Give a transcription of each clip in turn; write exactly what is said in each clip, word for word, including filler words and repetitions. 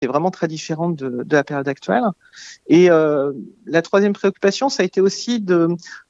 est vraiment très différente de, de la période actuelle. Et euh, la troisième préoccupation, ça a été aussi de,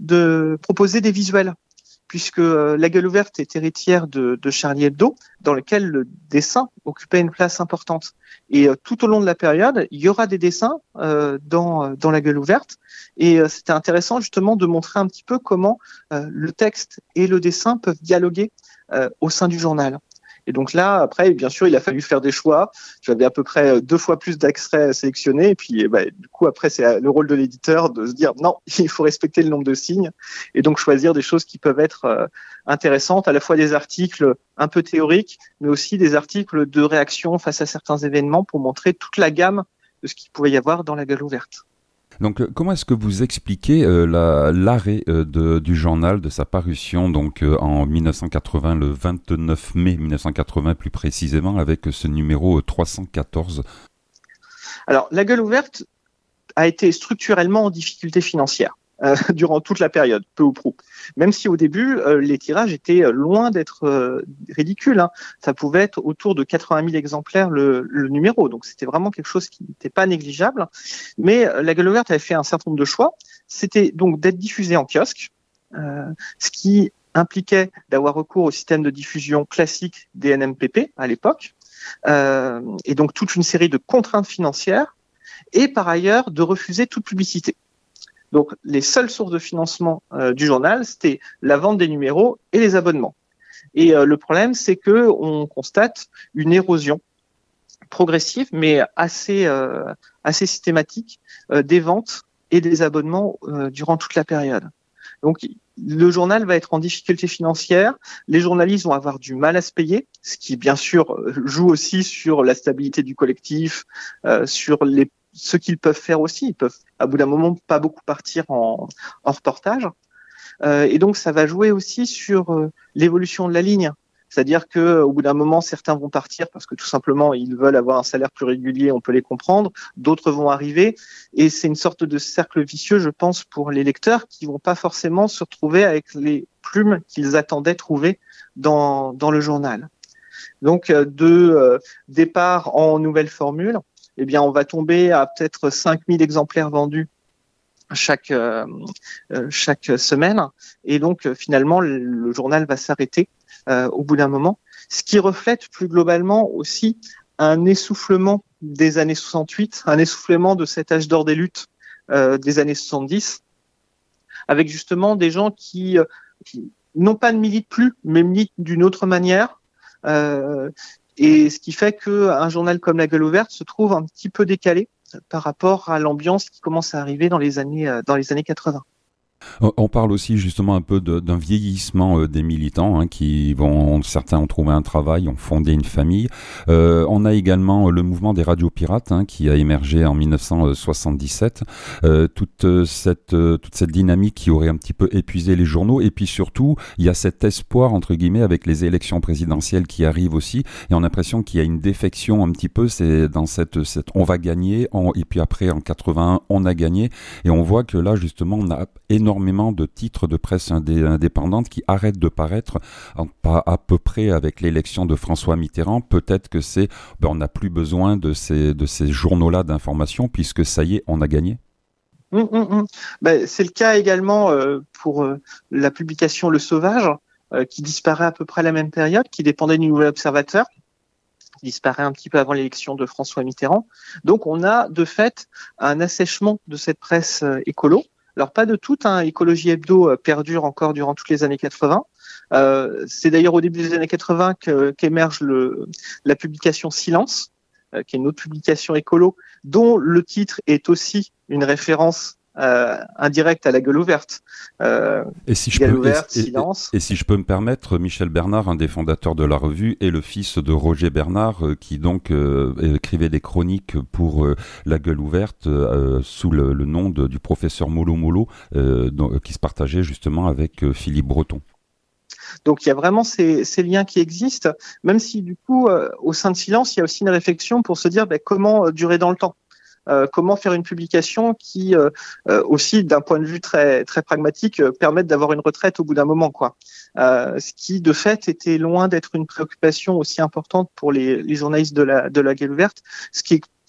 de proposer des visuels, puisque euh, La Gueule ouverte est héritière de, de Charlie Hebdo, dans lequel le dessin occupait une place importante. Et euh, tout au long de la période, il y aura des dessins euh, dans, dans La Gueule ouverte. Et euh, c'était intéressant justement de montrer un petit peu comment euh, le texte et le dessin peuvent dialoguer euh, au sein du journal. Et donc là, après, bien sûr, il a fallu faire des choix. J'avais à peu près deux fois plus d'extraits à sélectionner. Et puis, bah, du coup, après, c'est le rôle de l'éditeur de se dire non, il faut respecter le nombre de signes et donc choisir des choses qui peuvent être euh, intéressantes, à la fois des articles un peu théoriques, mais aussi des articles de réaction face à certains événements pour montrer toute la gamme de ce qu'il pouvait y avoir dans La Gueule ouverte. Donc, comment est-ce que vous expliquez euh, la, l'arrêt euh, de, du journal, de sa parution donc euh, en dix-neuf cent quatre-vingts, le vingt-neuf mai dix-neuf cent quatre-vingts plus précisément, avec ce numéro trois cent quatorze? Alors, La Gueule ouverte a été structurellement en difficulté financière euh, durant toute la période, peu ou prou. Même si au début, euh, les tirages étaient loin d'être euh, ridicules. Hein. Ça pouvait être autour de quatre-vingt mille exemplaires le, le numéro. Donc, c'était vraiment quelque chose qui n'était pas négligeable. Mais euh, La Gueule ouverte avait fait un certain nombre de choix. C'était donc d'être diffusé en kiosque, euh, ce qui impliquait d'avoir recours au système de diffusion classique des N M P P à l'époque. Euh, et donc, toute une série de contraintes financières. Et par ailleurs, de refuser toute publicité. Donc, les seules sources de financement euh, du journal, c'était la vente des numéros et les abonnements. Et euh, le problème, c'est que on constate une érosion progressive, mais assez euh, assez systématique euh, des ventes et des abonnements euh, durant toute la période. Donc, le journal va être en difficulté financière. Les journalistes vont avoir du mal à se payer, ce qui, bien sûr, joue aussi sur la stabilité du collectif, euh, sur les ce qu'ils peuvent faire aussi. Ils peuvent, à bout d'un moment, pas beaucoup partir en, en reportage. Euh, et donc, ça va jouer aussi sur euh, l'évolution de la ligne. C'est-à-dire que, au bout d'un moment, certains vont partir parce que tout simplement, ils veulent avoir un salaire plus régulier, on peut les comprendre. D'autres vont arriver. Et c'est une sorte de cercle vicieux, je pense, pour les lecteurs qui vont pas forcément se retrouver avec les plumes qu'ils attendaient trouver dans, dans le journal. Donc, euh, de euh, départ en nouvelle formule, eh bien, on va tomber à peut-être cinq mille exemplaires vendus chaque euh, chaque semaine. Et donc, euh, finalement, le, le journal va s'arrêter euh, au bout d'un moment, ce qui reflète plus globalement aussi un essoufflement des années soixante-huit, un essoufflement de cet âge d'or des luttes euh, des années soixante-dix, avec justement des gens qui, euh, qui non pas ne militent plus, mais militent d'une autre manière. Euh, Et ce qui fait qu'un journal comme La Gueule ouverte se trouve un petit peu décalé par rapport à l'ambiance qui commence à arriver dans les années, dans les années quatre-vingts. On parle aussi justement un peu de, d'un vieillissement euh, des militants hein, qui vont, certains ont trouvé un travail, ont fondé une famille. Euh, on a également le mouvement des radios pirates hein, qui a émergé en dix-neuf cent soixante-dix-sept. Euh, toute cette euh, toute cette dynamique qui aurait un petit peu épuisé les journaux. Et puis surtout, il y a cet espoir entre guillemets avec les élections présidentielles qui arrivent aussi. Et on a l'impression qu'il y a une défection un petit peu. C'est dans cette cette on va gagner. On, et puis après en quatre-vingt-un, on a gagné. Et on voit que là justement, on a énormément énormément de titres de presse indé- indépendante qui arrêtent de paraître à, à peu près avec l'élection de François Mitterrand. Peut-être que c'est, ben on n'a plus besoin de ces, de ces journaux-là d'information puisque ça y est, on a gagné. Mmh, mmh. Ben, c'est le cas également euh, pour euh, la publication Le Sauvage, euh, qui disparaît à peu près à la même période, qui dépendait du Nouvel Observateur, qui disparaît un petit peu avant l'élection de François Mitterrand. Donc on a de fait un assèchement de cette presse euh, écolo. Alors pas de toute, hein, Écologie Hebdo euh, perdure encore durant toutes les années quatre-vingts. Euh, c'est d'ailleurs au début des années quatre-vingts que, qu'émerge le, la publication Silence, euh, qui est une autre publication écolo, dont le titre est aussi une référence euh, indirecte à La Gueule ouverte. Euh, et, si je Gueule peux, ouverte, et, silence. Et, et, et si je peux me permettre, Michel Bernard, un des fondateurs de la revue, est le fils de Roger Bernard, euh, qui donc euh, écrivait des chroniques pour euh, La Gueule ouverte euh, sous le, le nom de, du professeur Molo Molo, euh, dont, qui se partageait justement avec euh, Philippe Breton. Donc il y a vraiment ces, ces liens qui existent, même si du coup, euh, au sein de Silence, il y a aussi une réflexion pour se dire ben, comment euh, durer dans le temps. Euh, comment faire une publication qui euh, euh, aussi d'un point de vue très très pragmatique euh, permette d'avoir une retraite au bout d'un moment quoi. Euh, ce qui de fait était loin d'être une préoccupation aussi importante pour les, les journalistes de la de la Gueule ouverte, ce qui